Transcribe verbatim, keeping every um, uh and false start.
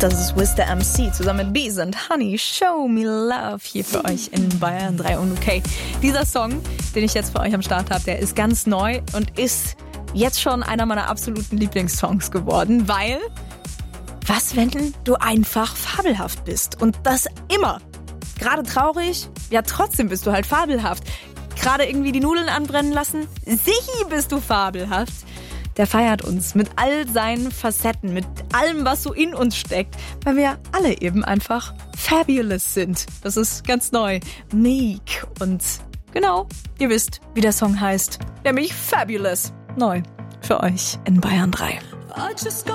Das ist Wiz the M C zusammen mit Bees and Honey. Show me love hier für euch in Bayern drei. Und okay, dieser Song, den ich jetzt für euch am Start habe, der ist ganz neu und ist jetzt schon einer meiner absoluten Lieblingssongs geworden, weil was, wenn du einfach fabelhaft bist? Und das immer. Gerade traurig, ja trotzdem bist du halt fabelhaft. Gerade irgendwie die Nudeln anbrennen lassen, sichi bist du fabelhaft. Der feiert uns mit all seinen Facetten, mit allem, was so in uns steckt, weil wir alle eben einfach fabulous sind. Das ist ganz neu. Meek und genau, ihr wisst, wie der Song heißt, nämlich Fabulous. Neu für euch in Bayern drei.